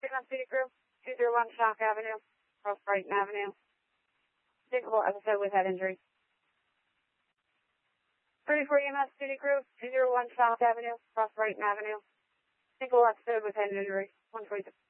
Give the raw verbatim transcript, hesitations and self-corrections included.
E M S City Crew, two zero one Shock Avenue, across Brighton Avenue. Vehicle episode with head injury. thirty-four E M S City Crew, two zero one Shock Avenue, across Brighton Avenue. Single episode with head injury, one twenty-six.